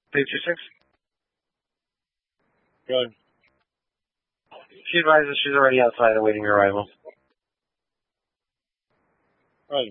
326. Good. She advises she's already outside awaiting your arrival. Right.